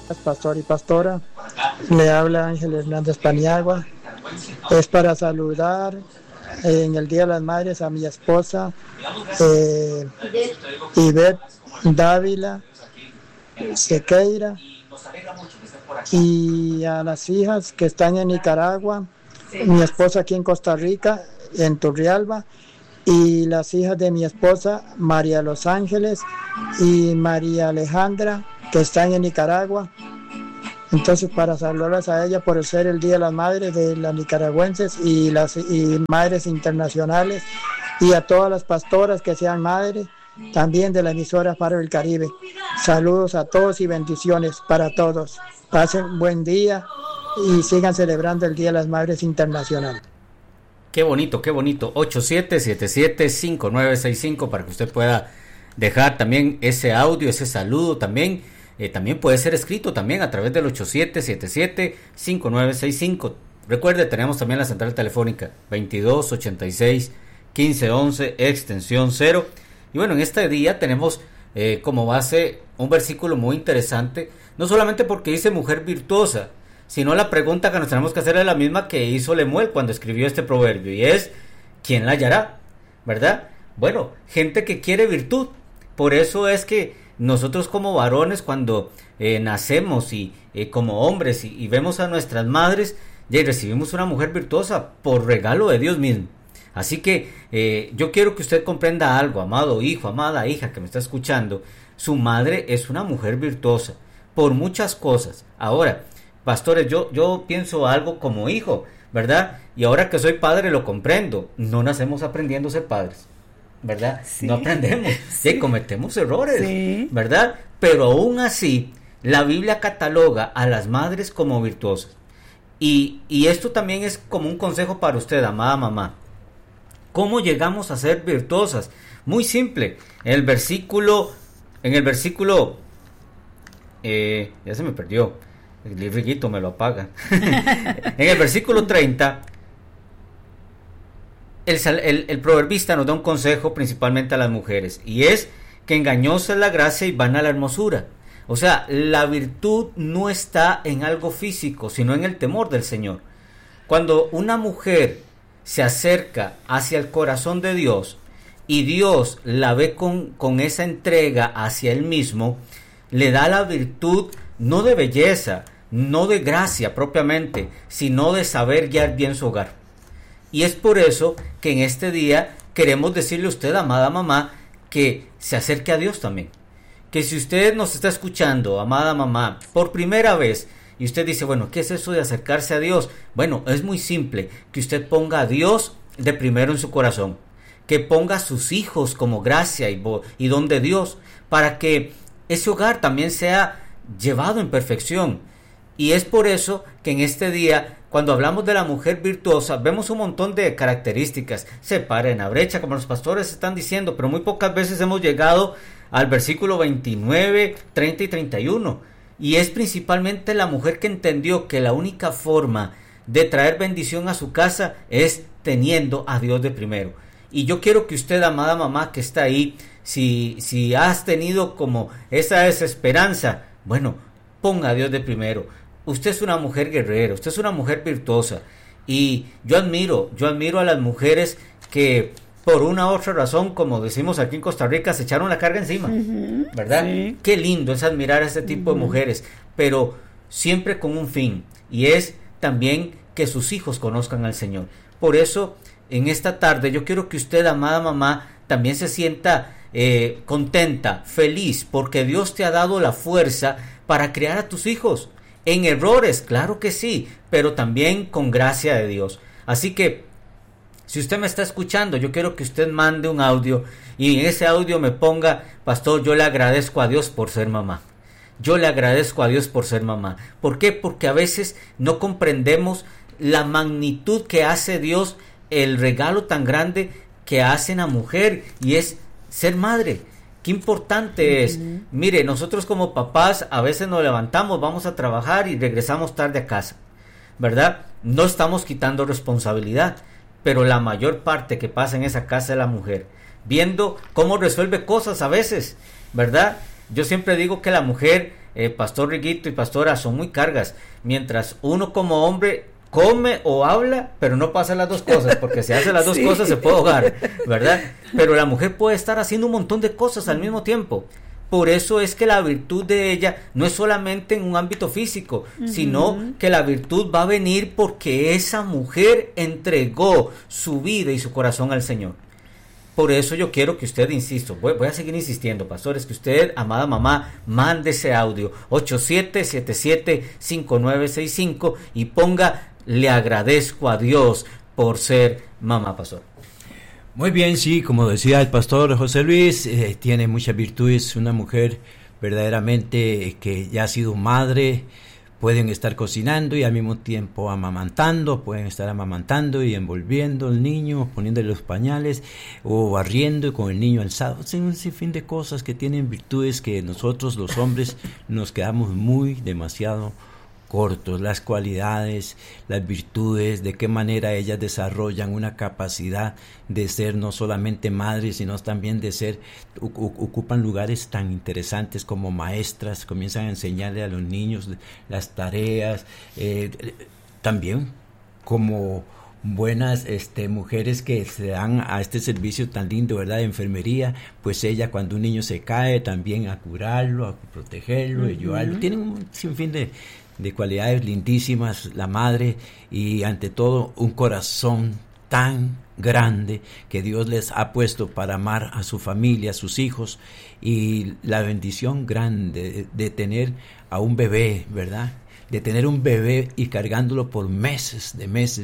Pastor y pastora, le habla Ángel Hernández Paniagua. Es para saludar en el Día de las Madres a mi esposa Ivette Dávila Sequeira, y a las hijas que están en Nicaragua, mi esposa aquí en Costa Rica, en Turrialba, y las hijas de mi esposa María Los Ángeles y María Alejandra, que están en Nicaragua. Entonces, para saludarlas a ella por ser el Día de las Madres de las nicaragüenses y madres internacionales, y a todas las pastoras que sean madres también de la emisora Faro del Caribe. Saludos a todos y bendiciones para todos. Pasen buen día y sigan celebrando el Día de las Madres Internacional. Qué bonito, qué bonito. 8777-5965 para que usted pueda dejar también ese audio, ese saludo también. También puede ser escrito también a través del 8777-5965. Recuerde, tenemos también la central telefónica 2286-1511, extensión 0. Y bueno, en este día tenemos como base un versículo muy interesante, no solamente porque dice mujer virtuosa, sino la pregunta que nos tenemos que hacer es la misma que hizo Lemuel cuando escribió este proverbio, y es, ¿quién la hallará? ¿Verdad? Bueno, gente que quiere virtud. Por eso es que nosotros como varones, cuando nacemos y como hombres y vemos a nuestras madres, ya recibimos una mujer virtuosa por regalo de Dios mismo. Así que yo quiero que usted comprenda algo, amado hijo, amada hija que me está escuchando. Su madre es una mujer virtuosa por muchas cosas. Ahora, pastores, yo pienso algo como hijo, ¿verdad? Y ahora que soy padre lo comprendo. No nacemos aprendiendo a ser padres, ¿verdad? Sí. No aprendemos, sí, cometemos errores, sí, ¿verdad? Pero aún así, la Biblia cataloga a las madres como virtuosas. Y esto también es como un consejo para usted, amada mamá. ¿Cómo llegamos a ser virtuosas? Muy simple. En el versículo, ya se me perdió, el librillito me lo apaga. En el versículo 30, el proverbista nos da un consejo principalmente a las mujeres, y es que engañosa es la gracia y vana la hermosura. O sea, la virtud no está en algo físico, sino en el temor del Señor. Cuando una mujer se acerca hacia el corazón de Dios y Dios la ve con esa entrega hacia Él mismo, le da la virtud no de belleza, no de gracia propiamente, sino de saber guiar bien su hogar. Y es por eso que en este día queremos decirle a usted, amada mamá, que se acerque a Dios también. Que si usted nos está escuchando, amada mamá, por primera vez, y usted dice, bueno, ¿qué es eso de acercarse a Dios? Bueno, es muy simple, que usted ponga a Dios de primero en su corazón, que ponga a sus hijos como gracia y don de Dios, para que ese hogar también sea llevado en perfección. Y es por eso que en este día, cuando hablamos de la mujer virtuosa, vemos un montón de características. Se para en la brecha, como los pastores están diciendo, pero muy pocas veces hemos llegado al versículo 29, 30 y 31. Y es principalmente la mujer que entendió que la única forma de traer bendición a su casa es teniendo a Dios de primero. Y yo quiero que usted, amada mamá que está ahí, si has tenido como esa desesperanza, bueno, ponga a Dios de primero. Usted es una mujer guerrera, usted es una mujer virtuosa. Y yo admiro a las mujeres que por una u otra razón, como decimos aquí en Costa Rica, se echaron la carga encima, ¿verdad? Sí. Qué lindo es admirar a este tipo de mujeres, pero siempre con un fin, y es también que sus hijos conozcan al Señor. Por eso, en esta tarde, yo quiero que usted, amada mamá, también se sienta contenta, feliz, porque Dios te ha dado la fuerza para criar a tus hijos. En errores, claro que sí, pero también con gracia de Dios. Así que, si usted me está escuchando, yo quiero que usted mande un audio y en ese audio me ponga, pastor, yo le agradezco a Dios por ser mamá. Yo le agradezco a Dios por ser mamá. ¿Por qué? Porque a veces no comprendemos la magnitud que hace Dios, el regalo tan grande que hace una mujer, y es ser madre. Qué importante es. Mire, nosotros como papás a veces nos levantamos, vamos a trabajar y regresamos tarde a casa, ¿verdad? No estamos quitando responsabilidad, pero la mayor parte que pasa en esa casa es la mujer, viendo cómo resuelve cosas a veces, ¿verdad? Yo siempre digo que la mujer Pastor Riguito y Pastora, son muy cargas. Mientras uno como hombre come o habla, pero no pasa las dos cosas, porque si hace las dos cosas se puede ahogar, ¿verdad? Pero la mujer puede estar haciendo un montón de cosas al mismo tiempo. Por eso es que la virtud de ella no es solamente en un ámbito físico, sino que la virtud va a venir porque esa mujer entregó su vida y su corazón al Señor. Por eso yo quiero que usted, insisto, voy a seguir insistiendo, pastores, que usted, amada mamá, mande ese audio 8777-5965 y ponga: le agradezco a Dios por ser mamá, pastor. Muy bien, sí, como decía el pastor José Luis, tiene muchas virtudes. Una mujer verdaderamente que ya ha sido madre, pueden estar cocinando y al mismo tiempo amamantando, pueden estar amamantando y envolviendo al niño, poniéndole los pañales o barriendo con el niño alzado. Es un sinfín de cosas que tienen virtudes que nosotros los hombres nos quedamos demasiado cortos. Las cualidades, las virtudes, de qué manera ellas desarrollan una capacidad de ser no solamente madres, sino también de ser, ocupan lugares tan interesantes como maestras, comienzan a enseñarle a los niños las tareas, también como buenas mujeres que se dan a este servicio tan lindo, ¿verdad?, de enfermería. Pues ella, cuando un niño se cae, también a curarlo, a protegerlo, a ayudarlo. Tienen un sinfín de cualidades lindísimas, la madre, y ante todo un corazón tan grande que Dios les ha puesto para amar a su familia, a sus hijos, y la bendición grande de tener a un bebé, ¿verdad?, de tener un bebé y cargándolo por meses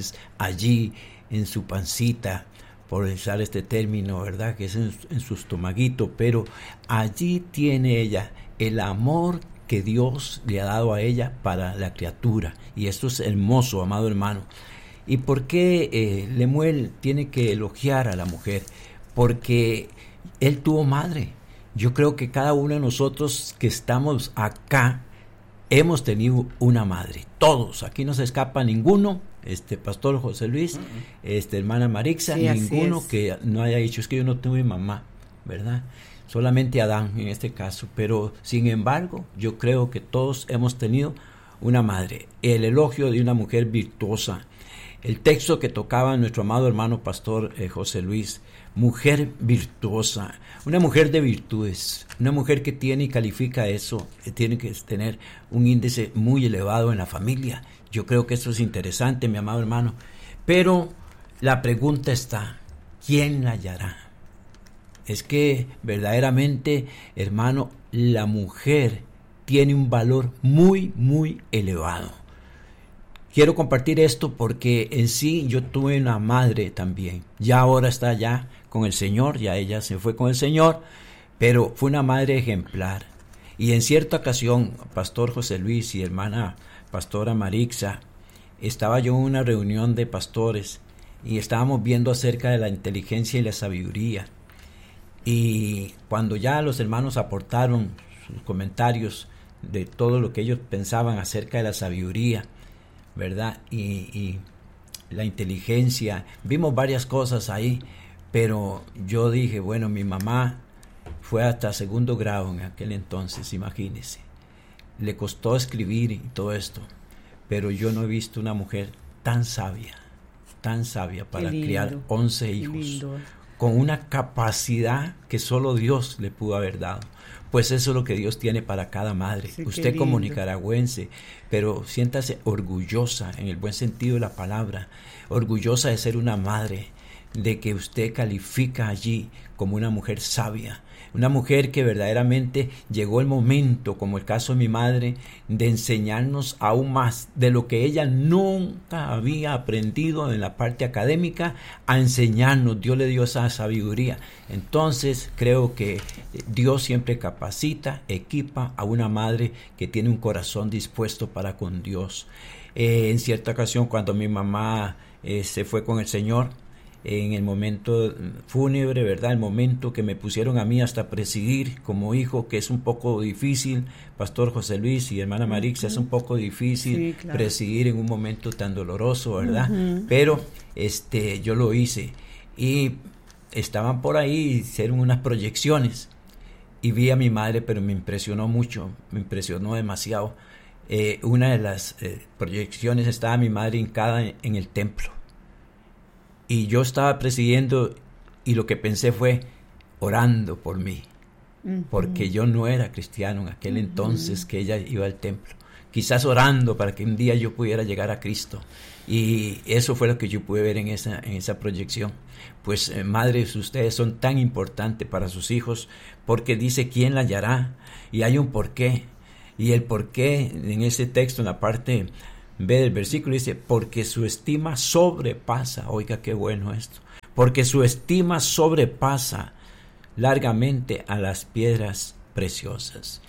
allí en su pancita, por usar este término, ¿verdad?, que es en su estomaguito, pero allí tiene ella el amor que Dios le ha dado a ella para la criatura, y esto es hermoso, amado hermano. ¿Y por qué Lemuel tiene que elogiar a la mujer? Porque él tuvo madre. Yo creo que cada uno de nosotros que estamos acá hemos tenido una madre, todos, aquí no se escapa ninguno, pastor José Luis, hermana Marixa, sí, ninguno que no haya dicho: es que yo no tuve mamá, ¿verdad? Solamente Adán en este caso, pero sin embargo yo creo que todos hemos tenido una madre. El elogio de una mujer virtuosa, el texto que tocaba nuestro amado hermano pastor José Luis, mujer virtuosa, una mujer de virtudes, una mujer que tiene y califica eso, tiene que tener un índice muy elevado en la familia. Yo creo que eso es interesante, mi amado hermano, pero la pregunta está: ¿quién la hallará? Es que verdaderamente, hermano, la mujer tiene un valor muy, muy elevado. Quiero compartir esto porque en sí yo tuve una madre también. Ya ahora está ya con el Señor, ya ella se fue con el Señor, pero fue una madre ejemplar. Y en cierta ocasión, pastor José Luis y hermana pastora Marixa, estaba yo en una reunión de pastores y estábamos viendo acerca de la inteligencia y la sabiduría. Y cuando ya los hermanos aportaron sus comentarios de todo lo que ellos pensaban acerca de la sabiduría, ¿verdad?, y la inteligencia, vimos varias cosas ahí, pero yo dije: bueno, mi mamá fue hasta segundo grado en aquel entonces, imagínense, le costó escribir y todo esto, pero yo no he visto una mujer tan sabia para criar 11 hijos, con una capacidad que solo Dios le pudo haber dado. Pues eso es lo que Dios tiene para cada madre. Sí, usted como nicaragüense, pero siéntase orgullosa en el buen sentido de la palabra, orgullosa de ser una madre, de que usted califica allí como una mujer sabia, una mujer que verdaderamente llegó el momento, como el caso de mi madre, de enseñarnos aún más de lo que ella nunca había aprendido en la parte académica, a enseñarnos. Dios le dio esa sabiduría. Entonces creo que Dios siempre capacita, equipa a una madre que tiene un corazón dispuesto para con Dios. En cierta ocasión, cuando mi mamá se fue con el Señor, en el momento fúnebre, ¿verdad?, el momento que me pusieron a mí hasta presidir como hijo, que es un poco difícil, pastor José Luis y hermana Marixa, es un poco difícil, sí, claro, presidir en un momento tan doloroso, ¿verdad? Pero yo lo hice, y estaban por ahí, hicieron unas proyecciones, y vi a mi madre, pero me impresionó mucho, me impresionó demasiado. Una de las proyecciones estaba mi madre hincada en el templo, y yo estaba presidiendo, y lo que pensé fue orando por mí, porque yo no era cristiano en aquel entonces que ella iba al templo, quizás orando para que un día yo pudiera llegar a Cristo. Y eso fue lo que yo pude ver en esa proyección. Pues madres, ustedes son tan importantes para sus hijos, porque dice quién la hallará, y hay un porqué. Y el porqué en ese texto, en la parte B del versículo, dice, porque su estima sobrepasa, oiga qué bueno esto, porque su estima sobrepasa largamente a las piedras preciosas.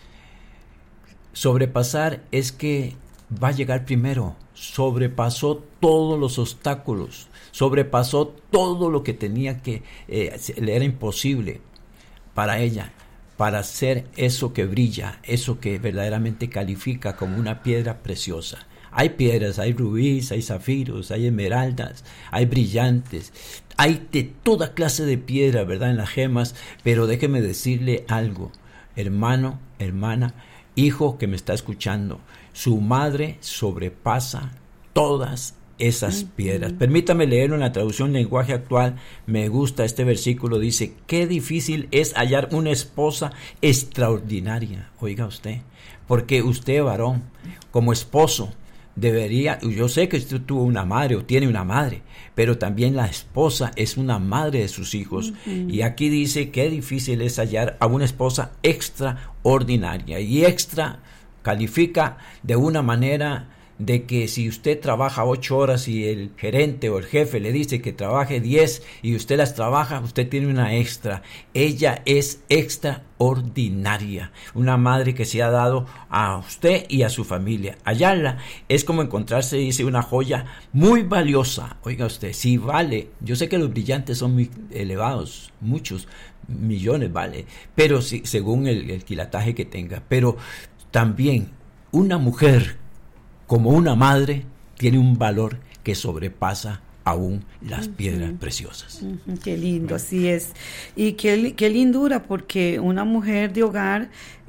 Sobrepasar es que va a llegar primero, sobrepasó todos los obstáculos, sobrepasó todo lo que tenía que, le era imposible para ella, para hacer eso que brilla, eso que verdaderamente califica como una piedra preciosa. Hay piedras, hay rubíes, hay zafiros, hay esmeraldas, hay brillantes, hay de toda clase de piedra, ¿verdad?, en las gemas, pero déjeme decirle algo, hermano, hermana, hijo que me está escuchando, su madre sobrepasa todas esas piedras. Permítame leerlo en la traducción lenguaje actual. Me gusta este versículo, dice, qué difícil es hallar una esposa extraordinaria. Oiga usted, porque usted, varón, como esposo, debería, yo sé que usted tuvo una madre o tiene una madre, pero también la esposa es una madre de sus hijos. Y aquí dice qué difícil es hallar a una esposa extraordinaria, y extra califica de una manera de que si usted trabaja 8 horas y el gerente o el jefe le dice que trabaje 10 y usted las trabaja, usted tiene una extra. Ella es extraordinaria, una madre que se ha dado a usted y a su familia. Hallarla es como encontrarse, dice, una joya muy valiosa. Oiga usted, si vale, yo sé que los brillantes son muy elevados, muchos millones vale, pero sí, según el quilataje que tenga, pero también una mujer como una madre tiene un valor que sobrepasa aún las piedras preciosas. Qué lindo, así es. Y qué lindura, porque una mujer de hogar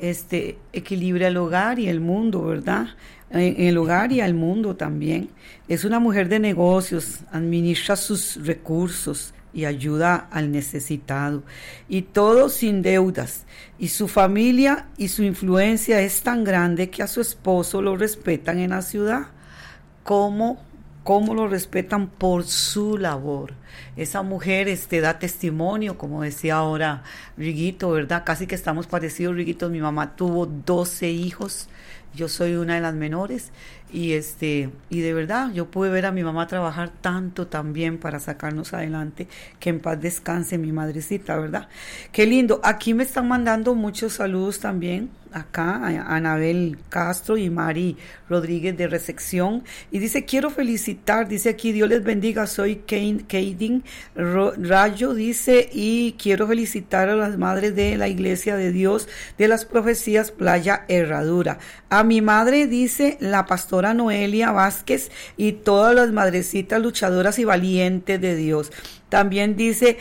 equilibra el hogar y el mundo, ¿verdad? El hogar y el mundo también. Es una mujer de negocios, administra sus recursos y ayuda al necesitado, y todo sin deudas, y su familia y su influencia es tan grande que a su esposo lo respetan en la ciudad. ¿Cómo lo respetan? Por su labor. Esa mujer da testimonio, como decía ahora Riguito, ¿verdad? Casi que estamos parecidos, Riguito. Mi mamá tuvo 12 hijos, yo soy una de las menores, y de verdad yo pude ver a mi mamá trabajar tanto también para sacarnos adelante. Que en paz descanse mi madrecita, ¿verdad? Qué lindo. Aquí me están mandando muchos saludos también, acá a Anabel Castro y Mari Rodríguez de Recepción, y dice, quiero felicitar, dice aquí, Dios les bendiga, soy Keidin Rayo, dice, y quiero felicitar a las madres de la Iglesia de Dios de las Profecías Playa Herradura, a mi madre, dice, la pastora Noelia Vázquez, y todas las madrecitas luchadoras y valientes de Dios. También dice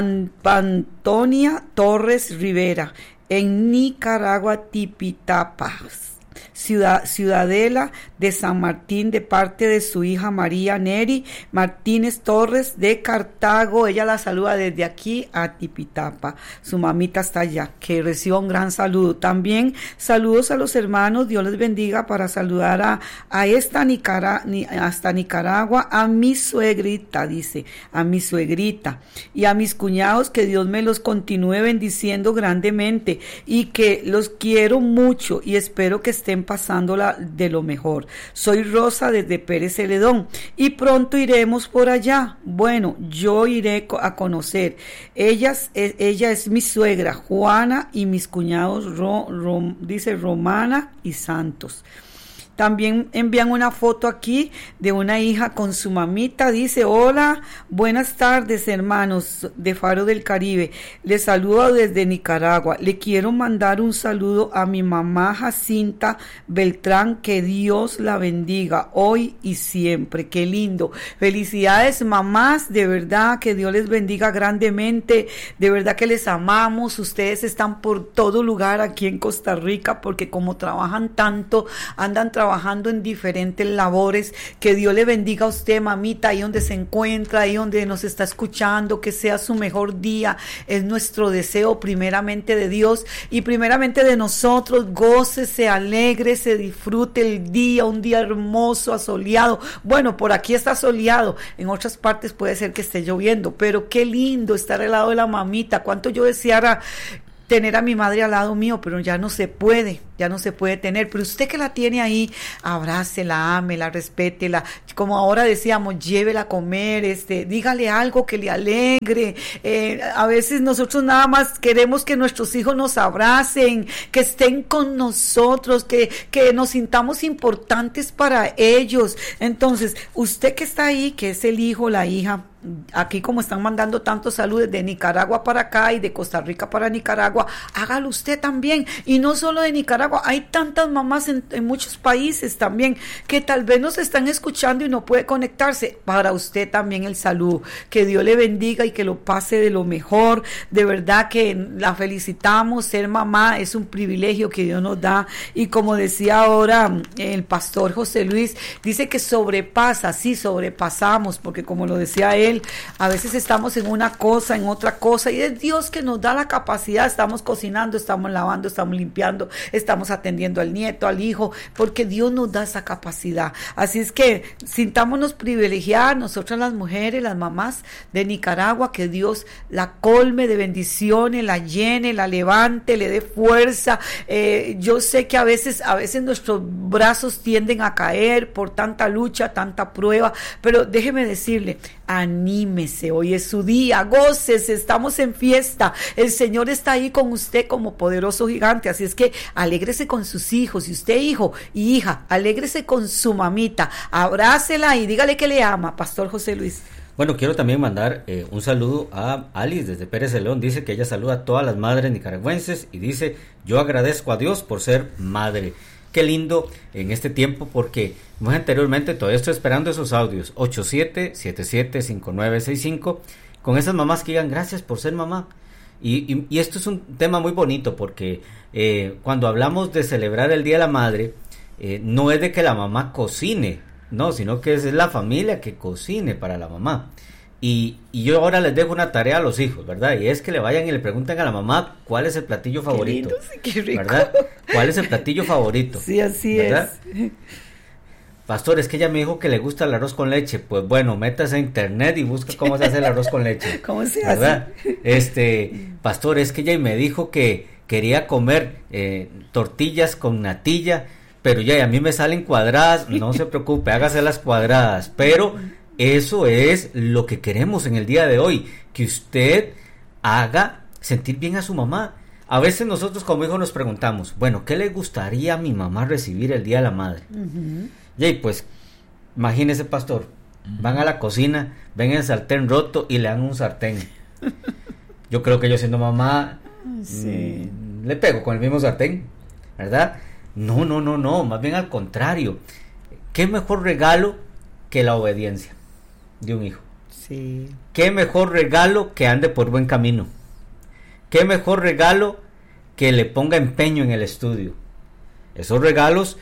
Pantonia Torres Rivera, en Nicaragua, Tipitapas, ciudadela de San Martín, de parte de su hija María Neri Martínez Torres de Cartago. Ella la saluda desde aquí a Tipitapa. Su mamita está allá, que reciba un gran saludo. También saludos a los hermanos, Dios les bendiga, para saludar hasta Nicaragua, a mi suegrita, dice, a mi suegrita, y a mis cuñados, que Dios me los continúe bendiciendo grandemente, y que los quiero mucho, y espero que estén pasándola de lo mejor. Soy Rosa desde Pérez Celedón, y pronto iremos por allá. Bueno, yo iré a conocer. Ella es mi suegra Juana, y mis cuñados dice Romana y Santos. También envían una foto aquí de una hija con su mamita. Dice: hola, buenas tardes, hermanos de Faro del Caribe. Les saludo desde Nicaragua. Le quiero mandar un saludo a mi mamá Jacinta Beltrán. Que Dios la bendiga hoy y siempre. Qué lindo. Felicidades, mamás. De verdad que Dios les bendiga grandemente. De verdad que les amamos. Ustedes están por todo lugar aquí en Costa Rica, porque como trabajan tanto, andan trabajando en diferentes labores. Que Dios le bendiga a usted, mamita, ahí donde se encuentra, ahí donde nos está escuchando, que sea su mejor día. Es nuestro deseo, primeramente de Dios y primeramente de nosotros. Gócese, alégrese, disfrute el día, un día hermoso, asoleado. Bueno, por aquí está soleado, en otras partes puede ser que esté lloviendo, pero qué lindo estar al lado de la mamita. Cuánto yo deseara tener a mi madre al lado mío, pero ya no se puede tener. Pero usted que la tiene ahí, abrácela, ámela, respétela, como ahora decíamos, llévela a comer, dígale algo que le alegre. A veces nosotros nada más queremos que nuestros hijos nos abracen, que estén con nosotros, que nos sintamos importantes para ellos. Entonces, usted que está ahí, que es el hijo, la hija, aquí como están mandando tantos saludos de Nicaragua para acá y de Costa Rica para Nicaragua, hágalo usted también. Y no solo de Nicaragua, hay tantas mamás en muchos países también que tal vez nos están escuchando y no puede conectarse. Para usted también el saludo. Que Dios le bendiga y que lo pase de lo mejor. De verdad que la felicitamos. Ser mamá es un privilegio que Dios nos da, y como decía ahora el pastor José Luis, dice que sobrepasa. Sí, sobrepasamos, porque como lo decía él, a veces estamos en una cosa, en otra cosa, y es Dios que nos da la capacidad. Estamos cocinando, estamos lavando, estamos limpiando, estamos atendiendo al nieto, al hijo, porque Dios nos da esa capacidad. Así es que sintámonos privilegiadas, nosotras las mujeres, las mamás de Nicaragua, que Dios la colme de bendiciones, la llene, la levante, le dé fuerza. Yo sé que a veces nuestros brazos tienden a caer por tanta lucha, tanta prueba, pero déjeme decirle, anímese, hoy es su día, gócese, estamos en fiesta, el Señor está ahí con usted como poderoso gigante. Así es que alégrese con sus hijos, y usted, hijo y hija, alégrese con su mamita, abrácela y dígale que le ama. Pastor José Luis. Bueno, quiero también mandar un saludo a Alice desde Pérez de León. Dice que ella saluda a todas las madres nicaragüenses y dice: yo agradezco a Dios por ser madre. Qué lindo en este tiempo, porque muy anteriormente todavía estoy esperando esos audios 87775965 con esas mamás que digan gracias por ser mamá. Y esto es un tema muy bonito, porque cuando hablamos de celebrar el Día de la Madre, no es de que la mamá cocine, no, sino que es la familia que cocine para la mamá. Y yo ahora les dejo una tarea a los hijos, ¿verdad? Y es que le vayan y le pregunten a la mamá cuál es el platillo favorito. Qué lindo, sí, qué rico. ¿Verdad? ¿Cuál es el platillo favorito? Sí, así ¿verdad? es. Pastor, es que ella me dijo que le gusta el arroz con leche. Pues bueno, métase a internet y busque cómo se hace el arroz con leche. ¿Cómo se ¿verdad? hace? Pastor, es que ella me dijo que quería comer tortillas con natilla, pero ya a mí me salen cuadradas. No se preocupe, hágase las cuadradas, pero eso es lo que queremos en el día de hoy, que usted haga sentir bien a su mamá. A veces nosotros como hijos nos preguntamos, bueno, ¿qué le gustaría a mi mamá recibir el Día de la Madre? Y pues, imagínese, pastor, van a la cocina, ven el sartén roto y le dan un sartén. Yo creo que yo siendo mamá, le pego con el mismo sartén, ¿verdad? No, más bien al contrario. ¿Qué mejor regalo que la obediencia de un hijo? Sí. ¿Qué mejor regalo que ande por buen camino? ¿Qué mejor regalo que le ponga empeño en el estudio? Esos regalos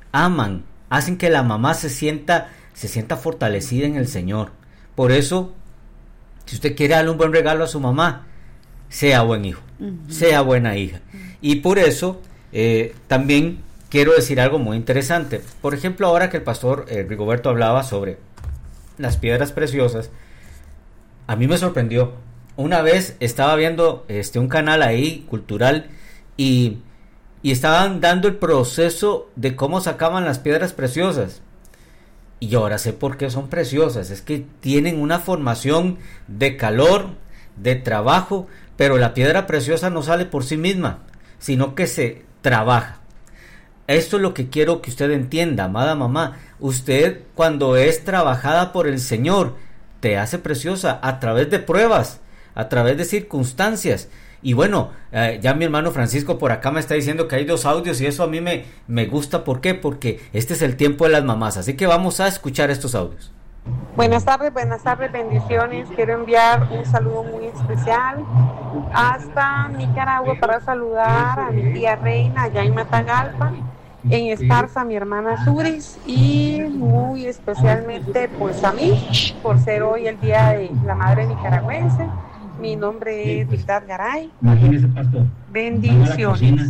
hacen que la mamá se sienta fortalecida en el Señor. Por eso, si usted quiere darle un buen regalo a su mamá, sea buen hijo, sea buena hija. Y por eso, también quiero decir algo muy interesante. Por ejemplo, ahora que el pastor Rigoberto hablaba sobre las piedras preciosas, a mí me sorprendió. Una vez estaba viendo un canal ahí cultural y estaban dando el proceso de cómo sacaban las piedras preciosas. Y yo ahora sé por qué son preciosas. Es que tienen una formación de calor, de trabajo, pero la piedra preciosa no sale por sí misma, sino que se trabaja. esto es lo que quiero que usted entienda, amada mamá. Usted, cuando es trabajada por el Señor, te hace preciosa a través de pruebas, a través de circunstancias. Y bueno, ya mi hermano Francisco por acá me está diciendo que hay 2 audios y eso a mí me gusta. ¿Por qué? Porque este es el tiempo de las mamás. Así que vamos a escuchar estos audios. Buenas tardes, bendiciones. Quiero enviar un saludo muy especial hasta Nicaragua para saludar a mi tía Reina allá en Matagalpa, en Esparza, mi hermana Suris, y muy especialmente pues a mí, por ser hoy el Día de la Madre Nicaragüense. Mi nombre es Victor Garay. Bendiciones.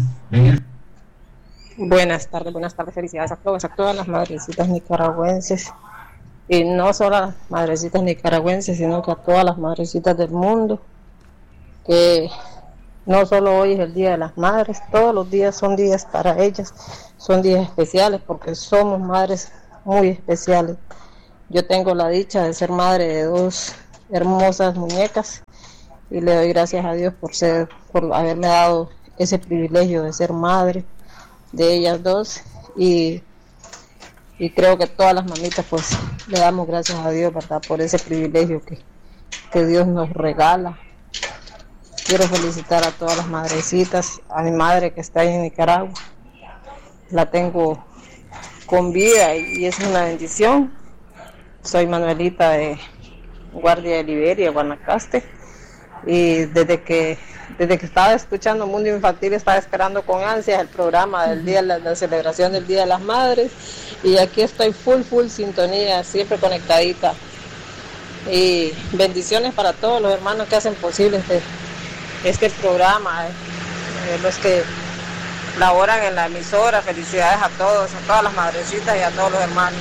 Buenas tardes, felicidades a todas las madrecitas nicaragüenses. Y no solo a las madrecitas nicaragüenses, sino que a todas las madrecitas del mundo. Que no solo hoy es el Día de las Madres, todos los días son días para ellas, son días especiales porque somos madres muy especiales. Yo tengo la dicha de ser madre de 2 hermosas muñecas y le doy gracias a Dios por haberme dado ese privilegio de ser madre de ellas 2 y creo que todas las mamitas pues le damos gracias a Dios, ¿verdad?, por ese privilegio que Dios nos regala. Quiero felicitar a todas las madrecitas, a mi madre que está ahí en Nicaragua, la tengo con vida y es una bendición. Soy Manuelita de Guardia de Liberia, Guanacaste, y desde que estaba escuchando Mundo Infantil estaba esperando con ansias el programa del día, la celebración del Día de las Madres, y aquí estoy full sintonía, siempre conectadita, y bendiciones para todos los hermanos que hacen posible este programa, los que laboran en la emisora. Felicidades a todas las madrecitas y a todos los hermanos.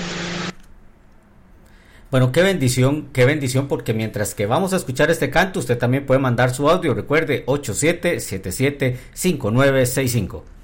Bueno, qué bendición, porque mientras que vamos a escuchar este canto, usted también puede mandar su audio. Recuerde, 8777-5965.